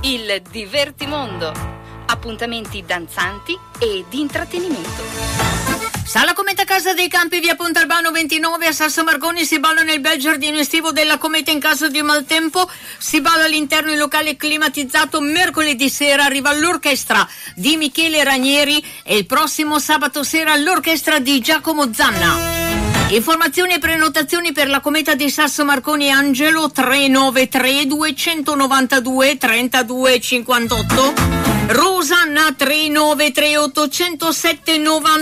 il Divertimondo. Appuntamenti danzanti e di intrattenimento. Sala Cometa Casa dei Campi, via Pont'Albano 29 a Sasso Margoni. Si balla nel bel giardino estivo della Cometa in caso di maltempo. Si balla all'interno in locale climatizzato. Mercoledì sera arriva l'orchestra di Michele Ranieri e il prossimo sabato sera l'orchestra di Giacomo Zanna. Informazioni e prenotazioni per la Cometa di Sasso Marconi Angelo 393 292 3258, Rosanna 393 807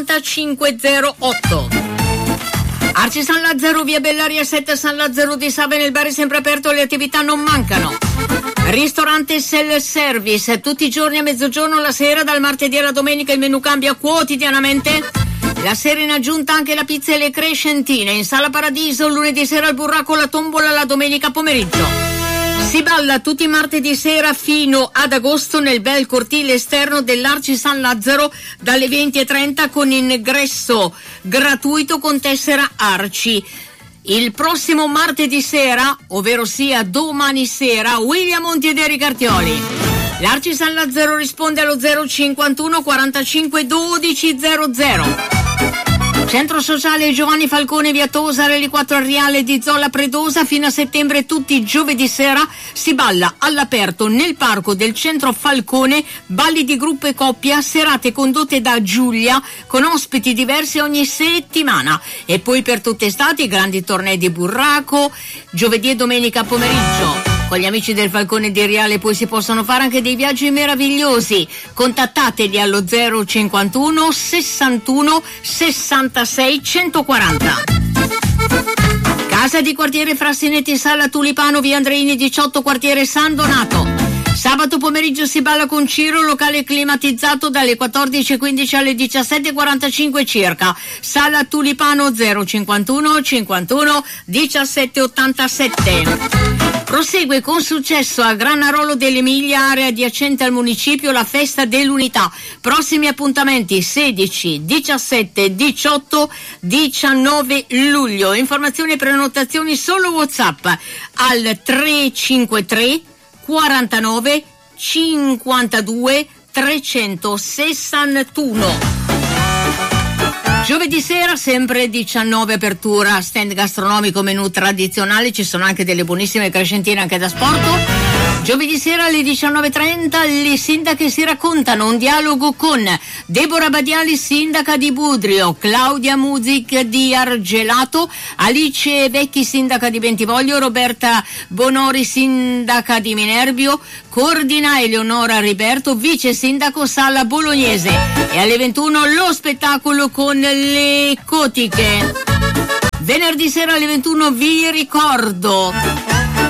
9508. Arci San Lazzaro, via Bellaria 7 San Lazzaro di Sabene, il bar è sempre aperto, le attività non mancano. Ristorante Self Service, tutti i giorni a mezzogiorno, la sera, dal martedì alla domenica il menù cambia quotidianamente. La sera in aggiunta anche la pizza e le crescentine. In Sala Paradiso lunedì sera il burraco, la tombola la domenica pomeriggio. Si balla tutti i martedì sera fino ad agosto nel bel cortile esterno dell'Arci San Lazzaro dalle 20:30 con ingresso gratuito con tessera Arci. Il prossimo martedì sera, ovvero sia domani sera, William Monti ed Eric Artioli. L'Arci San Lazzaro risponde allo 051 45 12 00. Centro sociale Giovanni Falcone, via Tosare, L4 Ariale di Zola Predosa. Fino a settembre tutti i giovedì sera si balla all'aperto nel parco del Centro Falcone, balli di gruppo e coppia, serate condotte da Giulia con ospiti diversi ogni settimana. E poi per tutte estate i grandi tornei di burraco, giovedì e domenica pomeriggio. Con gli amici del Falcone di Riale poi si possono fare anche dei viaggi meravigliosi. Contattateli allo 051 61 66 140. Casa di quartiere Frassinetti, Sala Tulipano, via Andreini 18, quartiere San Donato. Sabato pomeriggio si balla con Ciro, locale climatizzato dalle 14:15 alle 17:45 circa. Sala Tulipano 051 51 17 87. Prosegue con successo a Granarolo dell'Emilia, area adiacente al municipio, la festa dell'unità. Prossimi appuntamenti 16, 17, 18, 19 luglio. Informazioni e prenotazioni solo WhatsApp al 353 49 52 361. Giovedì sera, sempre 19 apertura, stand gastronomico, menù tradizionale, ci sono anche delle buonissime crescentine anche da sport. Giovedì sera alle 19:30 le sindache si raccontano, un dialogo con Deborah Badiali, sindaca di Budrio, Claudia Music di Argelato, Alice Vecchi, sindaca di Bentivoglio, Roberta Bonori, sindaca di Minerbio, coordina Eleonora Riberto, vice sindaco Sala Bolognese. E alle 21 lo spettacolo con le Cotiche. Venerdì sera alle 21 vi ricordo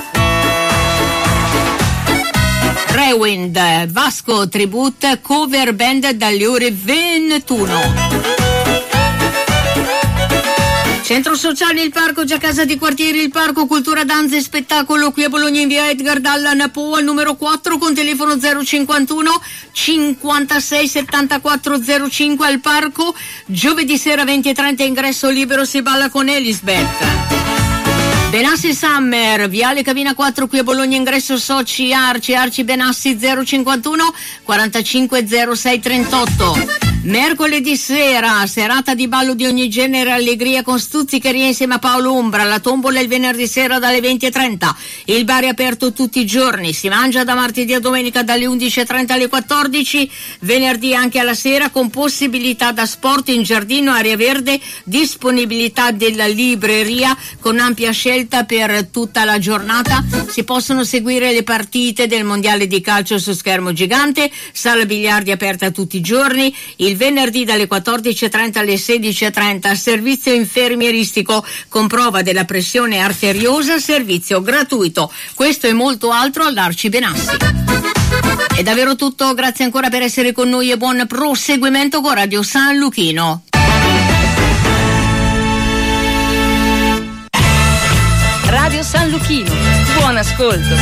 Rewind, Vasco Tribute, cover band dalle ore 21. Centro sociale Il Parco, già casa di quartiere Il Parco, cultura, danza e spettacolo qui a Bologna in via Edgar Dalla Po al numero 4 con telefono 051 56 74 05 al Parco. Giovedì sera 20:30 ingresso libero, si balla con Elisabeth. Benassi Summer, viale Cavina 4 qui a Bologna, ingresso soci Arci Benassi 051 45 06 38. Mercoledì sera, serata di ballo di ogni genere, allegria con stuzzicheria insieme a Paolo Umbra, la tombola il venerdì sera dalle 20:30. Il bar è aperto tutti i giorni, si mangia da martedì a domenica dalle 11:30 alle 14, venerdì anche alla sera con possibilità da sport in giardino, area verde, disponibilità della libreria con ampia scelta per tutta la giornata. Si possono seguire le partite del mondiale di calcio su schermo gigante, sala biliardi aperta tutti i giorni, il venerdì dalle 14:30 alle 16:30, servizio infermieristico con prova della pressione arteriosa, servizio gratuito. Questo e molto altro all'Arci Benassi. È davvero tutto, grazie ancora per essere con noi e buon proseguimento con Radio San Luchino. Radio San Luchino, buon ascolto.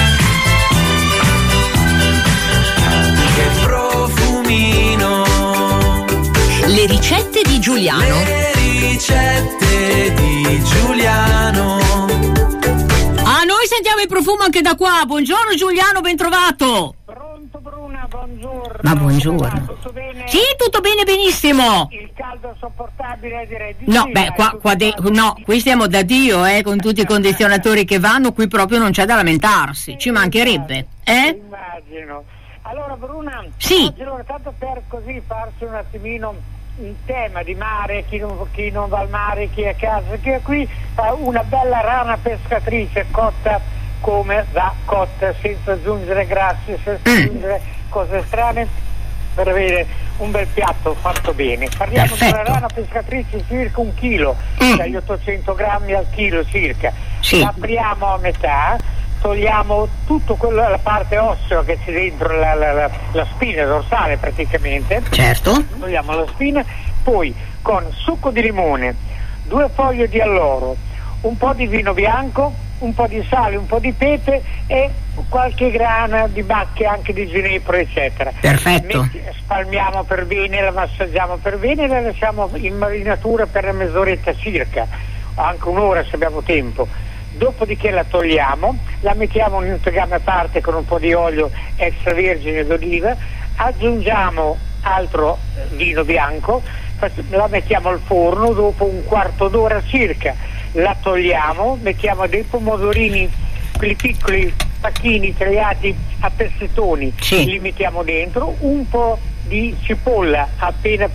Che profumino. Le ricette di Giuliano. Le ricette di Giuliano. Ah, noi sentiamo il profumo anche da qua. Buongiorno Giuliano, ben trovato. Pronto? Pronto Bruna, buongiorno. Ma buongiorno. Tutto bene? Sì, tutto bene, benissimo. Il caldo sopportabile, direi di No, sì. beh, qui stiamo da Dio, con tutti i condizionatori che vanno, qui proprio non c'è da lamentarsi, ci mancherebbe, Immagino. Allora Bruna, sì. Oggi allora, tanto per così farci un attimino un tema di mare, chi non va al mare, chi è a casa, chi è qui, una bella rana pescatrice cotta come va cotta, senza aggiungere grassi, senza aggiungere cose strane, per avere un bel piatto fatto bene. Parliamo di una rana pescatrice circa 1 chilo, dagli 800 grammi al chilo circa. Sì. L'apriamo a metà, togliamo tutto quello, la parte ossea che c'è dentro la spina dorsale praticamente. Certo. Togliamo la spina, poi con succo di limone, 2 foglie di alloro, un po' di vino bianco, un po' di sale, un po' di pepe e qualche grana di bacche, anche di ginepro eccetera. Perfetto. Spalmiamo per bene, la massaggiamo per bene e la lasciamo in marinatura per mezz'oretta circa, anche un'ora se abbiamo tempo. Dopodiché la togliamo, la mettiamo in un tegame a parte con un po' di olio extravergine d'oliva, aggiungiamo altro vino bianco, la mettiamo al forno, dopo un quarto d'ora circa la togliamo, mettiamo dei pomodorini, quelli piccoli pacchini tagliati a pezzettoni, sì. Li mettiamo dentro, un po' di cipolla appena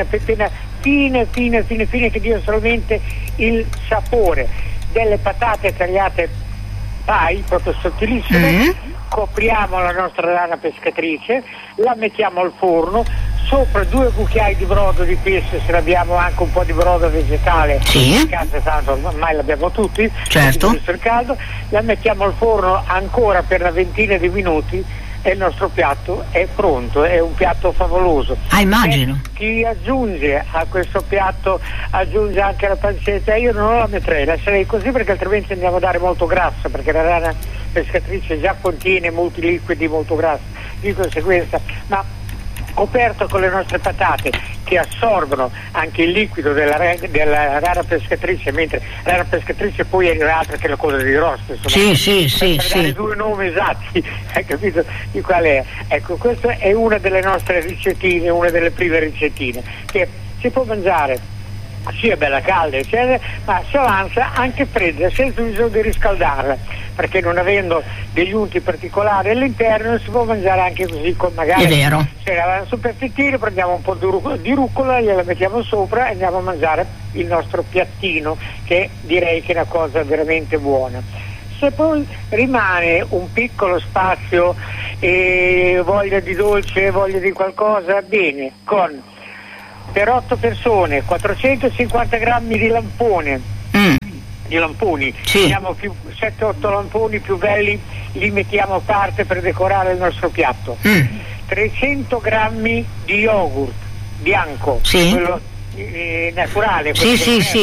fine che dia solamente il sapore, delle patate tagliate pie proprio sottilissime, copriamo la nostra rana pescatrice, la mettiamo al forno, sopra 2 cucchiai di brodo di pesce, se abbiamo anche un po' di brodo vegetale, sì. In casa tanto ormai l'abbiamo tutti, certo. Il caldo, la mettiamo al forno ancora per una ventina di minuti e il nostro piatto è pronto, è un piatto favoloso. Immagino. Chi aggiunge a questo piatto aggiunge anche la pancetta, io non la metterei, lascerei così perché altrimenti andiamo a dare molto grasso, perché la rana pescatrice già contiene molti liquidi, molto grasso, di conseguenza, ma coperto con le nostre patate che assorbono anche il liquido della rana pescatrice, mentre la rana pescatrice poi è un'altra che è la coda di rosso, insomma, sì. dare 2 nomi esatti, hai capito di qual è? Ecco, questa è una delle nostre ricettine, una delle prime ricettine che si può mangiare sia bella calda eccetera, ma si avanza anche fredda senza bisogno di riscaldarla, perché non avendo degli unti particolari all'interno si può mangiare anche così, con magari è vero. se la va super frittire prendiamo un po' di rucola, gliela mettiamo sopra e andiamo a mangiare il nostro piattino, che direi che è una cosa veramente buona. Se poi rimane un piccolo spazio e voglia di dolce, voglia di qualcosa, bene, con per 8 persone 450 grammi di lampone, di lamponi, sì. Abbiamo 7-8 lamponi più belli, li mettiamo a parte per decorare il nostro piatto. 300 grammi di yogurt bianco, sì. Quello naturale, sì.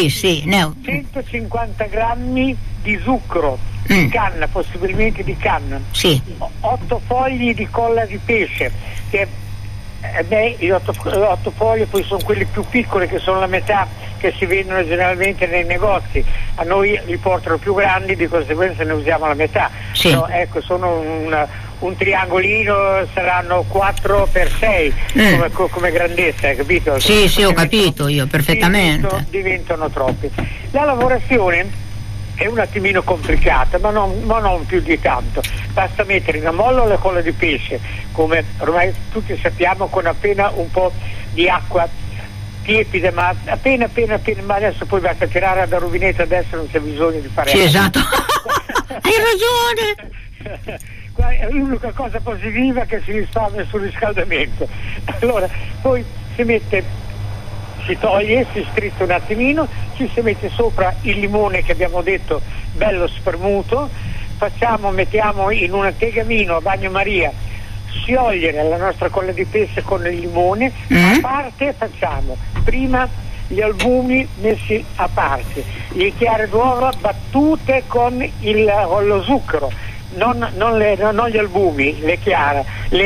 150 grammi di zucchero di canna, possibilmente di canna, sì. 8 fogli di colla di pesce, che gli 8 foglie poi sono quelli più piccoli, che sono la metà che si vendono generalmente nei negozi, a noi li portano più grandi, di conseguenza ne usiamo la metà, sì. No, ecco, sono un triangolino, saranno 4x6 come grandezza, hai capito? Sì, ho capito io perfettamente. Diventano troppi. La lavorazione è un attimino complicata, ma non più di tanto. Basta mettere in ammollo le colle di pesce, come ormai tutti sappiamo, con appena un po' di acqua tiepida, ma appena, ma adesso poi basta tirare da rubinetto, adesso non c'è bisogno di fare. Sì, esatto. Hai ragione. È l'unica cosa positiva, che si risparmia sul riscaldamento. Allora, poi si toglie, si strizza un attimino, ci si mette sopra il limone che abbiamo detto bello spremuto, mettiamo in un tegamino a bagnomaria, sciogliere la nostra colla di pesce con il limone, a parte facciamo prima gli albumi messi a parte, le chiare d'uovo battute con lo zucchero, non gli albumi, le chiare,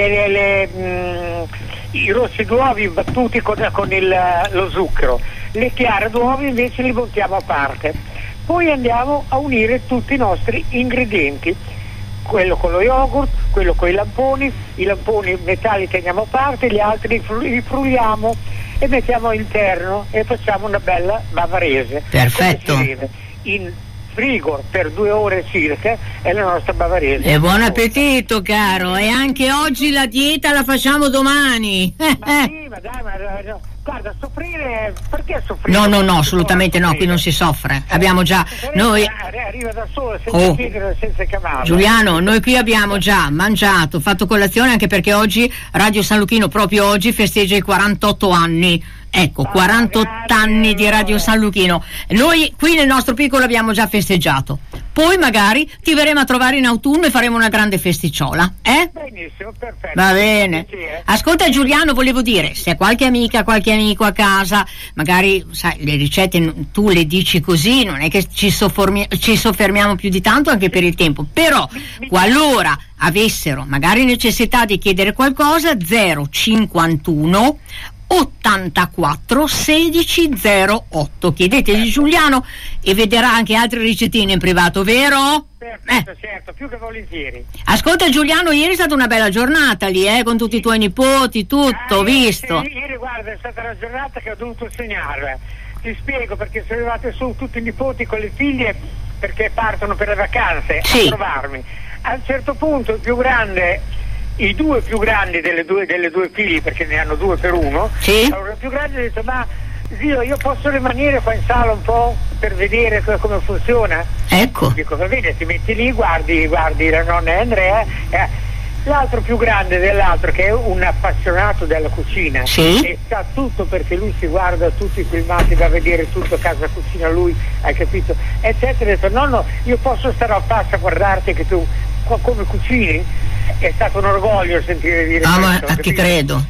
i rossi d'uovi battuti con lo zucchero, le chiare d'uovo invece li buttiamo a parte. Poi andiamo a unire tutti i nostri ingredienti quello con lo yogurt, quello con i lamponi metà li teniamo a parte, gli altri li frulliamo e mettiamo interno e facciamo una bella bavarese. Perfetto. In frigo per 2 ore circa è la nostra bavarese. E buon appetito, caro, e anche oggi la dieta la facciamo domani. Ma sì, ma dai, no. Guarda, soffrire, perché soffrire? No, assolutamente no, qui non si soffre. Abbiamo già noi arriva da solo senza chiedere, senza chiamarlo. Giuliano, noi qui abbiamo già mangiato, fatto colazione, anche perché oggi Radio San Luchino proprio oggi festeggia i 48 anni. Ecco, 48 anni di Radio San Luchino. Noi qui nel nostro piccolo abbiamo già festeggiato. Poi magari ti verremo a trovare in autunno e faremo una grande festicciola, eh? Benissimo, perfetto. Va bene. Ascolta Giuliano, volevo dire, se qualche amica, qualche amico a casa, magari, sai, le ricette tu le dici così, non è che ci soffermiamo più di tanto anche per il tempo, però qualora avessero magari necessità di chiedere qualcosa, 051 84 16 08. Chiedete di Giuliano e vedrà anche altre ricettine in privato, vero? Perfetto, certo, più che volentieri. Ascolta Giuliano, ieri è stata una bella giornata lì, con tutti i tuoi nipoti, tutto, ho visto. Ieri guarda, è stata una giornata che ho dovuto segnare. Ti spiego, perché sono arrivate su tutti i nipoti con le figlie perché partono per le vacanze a trovarmi. A un certo punto il più grande, i 2 più grandi delle due figlie, perché ne hanno 2 per uno, allora il più grande ha detto: ma zio, io posso rimanere qua in sala un po' per vedere come funziona? Ecco. Dico, va bene, ti metti lì, guardi la nonna Andrea. L'altro più grande dell'altro, che è un appassionato della cucina, e sa tutto, perché lui si guarda tutti i filmati, va a vedere tutto, casa cucina lui, hai capito, eccetera. Ha detto: nonno, io posso stare al passo a guardarti che tu come cucini? È stato un orgoglio sentire dire questo. Ma ti credo.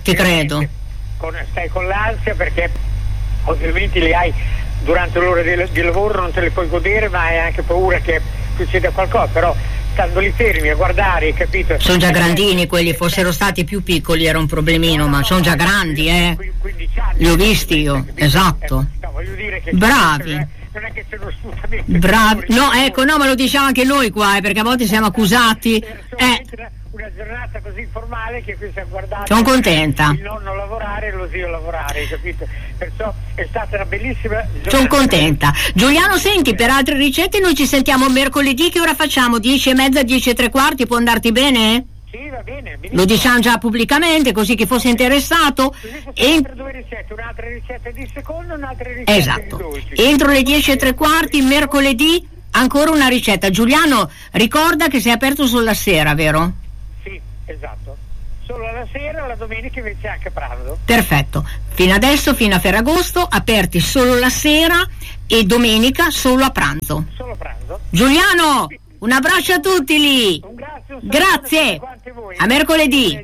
Stai con l'ansia, perché ovviamente li hai durante l'ora di lavoro, non te le puoi godere, ma hai anche paura che succeda qualcosa, però stando lì fermi a guardare, hai capito? Sono già grandini quelli, fossero stati più piccoli era un problemino, ma sono già grandi, 15 anni. Li ho visti io, esatto. Voglio dire che bravi. Non è che c'è uno sfruttamento. Bravi. No, ecco, no, ma lo diciamo anche noi qua, perché a volte siamo accusati. Una giornata così formale che qui si è guardato. Sono contenta. Il nonno lavorare e lo zio lavorare, hai capito? Perciò è stata una bellissima giornata. Sono contenta. Giuliano, senti, per altre ricette noi ci sentiamo mercoledì. Che ora facciamo? 10:30, 10:15? Può andarti bene? Sì, va bene. Benissimo. Lo diciamo già pubblicamente, così chi fosse interessato. Entro 2 ricette, un'altra ricetta di secondo, un'altra ricetta esatto. di dolci. Entro le 10:15, mercoledì, ancora una ricetta. Giuliano, ricorda che sei aperto solo la sera, vero? Sì, esatto. Solo la sera, la domenica invece anche pranzo. Perfetto. Fino adesso, fino a Ferragosto, aperti solo la sera e domenica solo a pranzo. Solo pranzo. Giuliano, un abbraccio a tutti lì. Grazie. A mercoledì.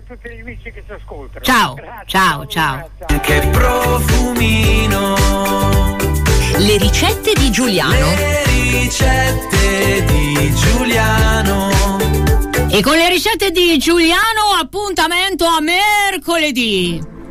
Ciao. Ciao. Che profumino. Le ricette di Giuliano. Le ricette di Giuliano. E con le ricette di Giuliano appuntamento a mercoledì.